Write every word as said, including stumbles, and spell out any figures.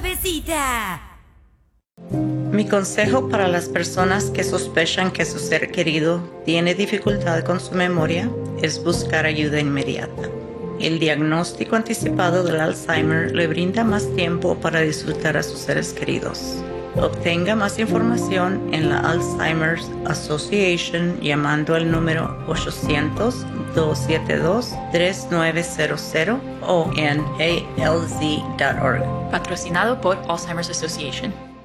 cabecita. Mi consejo para las personas que sospechan que su ser querido tiene dificultad con su memoria es buscar ayuda inmediata. El diagnóstico anticipado del Alzheimer le brinda más tiempo para disfrutar a sus seres queridos. Obtenga más información en la Alzheimer's Association llamando al número ochocientos, dos siete dos, tres nueve cero cero o en A L Z punto org. Patrocinado por Alzheimer's Association.